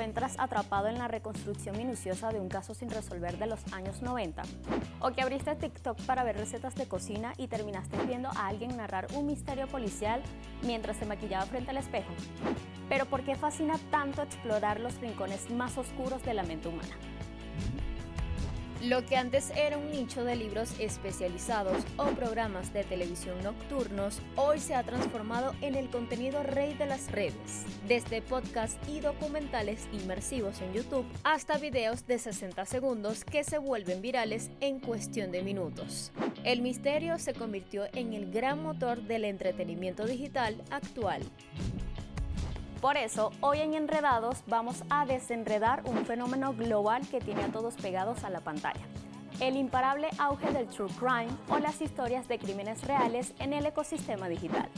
encuentras atrapado en la reconstrucción minuciosa de un caso sin resolver de los años 90? ¿O que abriste TikTok para ver recetas de cocina y terminaste viendo a alguien narrar un misterio policial mientras se maquillaba frente al espejo? ¿Pero por qué fascina tanto explorar los rincones más oscuros de la mente humana? Lo que antes era un nicho de libros especializados o programas de televisión nocturnos, hoy se ha transformado en el contenido rey de las redes, desde podcasts y documentales inmersivos en YouTube hasta videos de 60 segundos que se vuelven virales en cuestión de minutos. El misterio se convirtió en el gran motor del entretenimiento digital actual. Por eso, hoy en Enredados vamos a desenredar un fenómeno global que tiene a todos pegados a la pantalla: el imparable auge del true crime o las historias de crímenes reales en el ecosistema digital.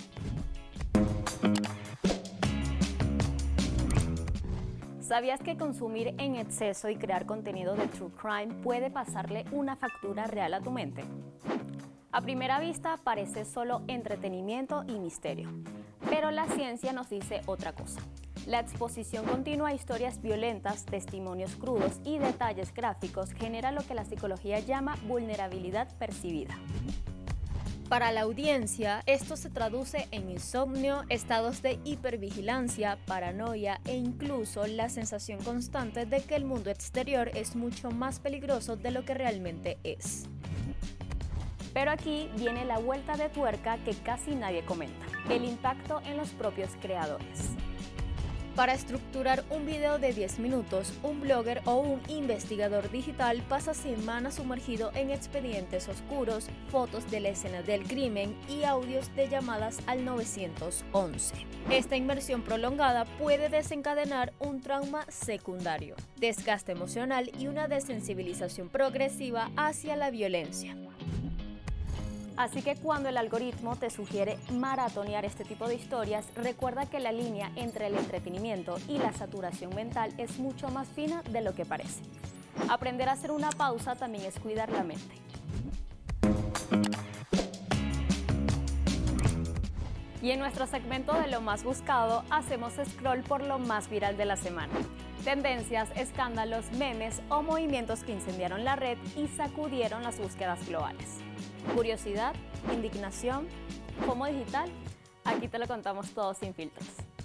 ¿Sabías que consumir en exceso y crear contenido de true crime puede pasarle una factura real a tu mente? A primera vista parece solo entretenimiento y misterio, pero la ciencia nos dice otra cosa. La exposición continua a historias violentas, testimonios crudos y detalles gráficos genera lo que la psicología llama vulnerabilidad percibida. Para la audiencia, esto se traduce en insomnio, estados de hipervigilancia, paranoia e incluso la sensación constante de que el mundo exterior es mucho más peligroso de lo que realmente es. Pero aquí viene la vuelta de tuerca que casi nadie comenta: el impacto en los propios creadores. Para estructurar un video de 10 minutos, un blogger o un investigador digital pasa semanas sumergido en expedientes oscuros, fotos de la escena del crimen y audios de llamadas al 911. Esta inmersión prolongada puede desencadenar un trauma secundario, desgaste emocional y una desensibilización progresiva hacia la violencia. Así que cuando el algoritmo te sugiere maratonear este tipo de historias, recuerda que la línea entre el entretenimiento y la saturación mental es mucho más fina de lo que parece. Aprender a hacer una pausa también es cuidar la mente. Y en nuestro segmento de lo más buscado, hacemos scroll por lo más viral de la semana: tendencias, escándalos, memes o movimientos que incendiaron la red y sacudieron las búsquedas globales. Curiosidad, indignación, FOMO digital, aquí te lo contamos todo sin filtros.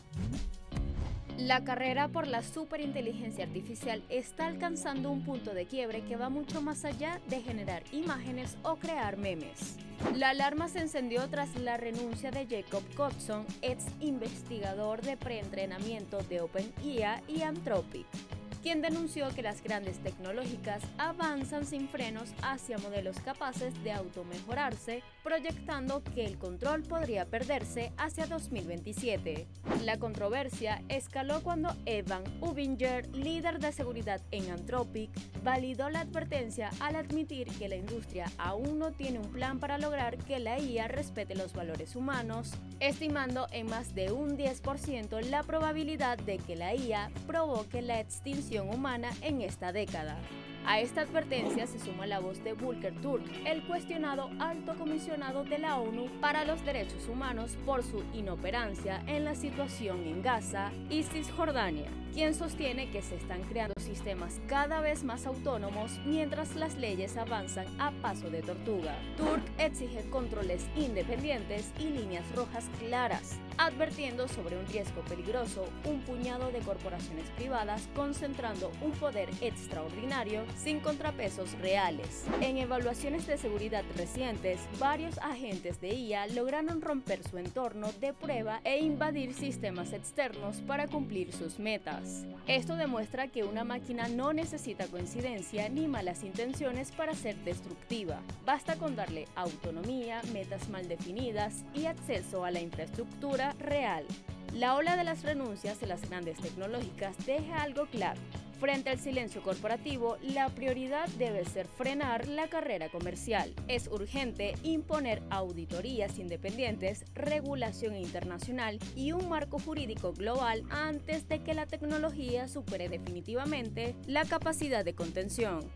La carrera por la superinteligencia artificial está alcanzando un punto de quiebre que va mucho más allá de generar imágenes o crear memes. La alarma se encendió tras la renuncia de Jacob Hodgson, ex investigador de preentrenamiento de OpenAI y Anthropic, quien denunció que las grandes tecnológicas avanzan sin frenos hacia modelos capaces de automejorarse, proyectando que el control podría perderse hacia 2027. La controversia escaló cuando Evan Ubinger, líder de seguridad en Anthropic, validó la advertencia al admitir que la industria aún no tiene un plan para lograr que la IA respete los valores humanos, estimando en más de un 10% la probabilidad de que la IA provoque la extinción humana en esta década. A esta advertencia se suma la voz de Volker Turk, el cuestionado alto comisionado de la ONU para los Derechos Humanos por su inoperancia en la situación en Gaza y Cisjordania, quien sostiene que se están creando sistemas cada vez más autónomos mientras las leyes avanzan a paso de tortuga. Turk exige controles independientes y líneas rojas claras, advirtiendo sobre un riesgo peligroso: un puñado de corporaciones privadas concentrando un poder extraordinario sin contrapesos reales. En evaluaciones de seguridad recientes, varios agentes de IA lograron romper su entorno de prueba e invadir sistemas externos para cumplir sus metas. Esto demuestra que una máquina no necesita coincidencia ni malas intenciones para ser destructiva. Basta con darle autonomía, metas mal definidas y acceso a la infraestructura real. La ola de las renuncias de las grandes tecnológicas deja algo claro: frente al silencio corporativo, la prioridad debe ser frenar la carrera comercial. Es urgente imponer auditorías independientes, regulación internacional y un marco jurídico global antes de que la tecnología supere definitivamente la capacidad de contención.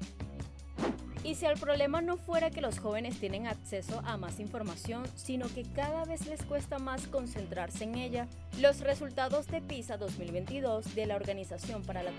Y si el problema no fuera que los jóvenes tienen acceso a más información, sino que cada vez les cuesta más concentrarse en ella, los resultados de PISA 2022 de la Organización para la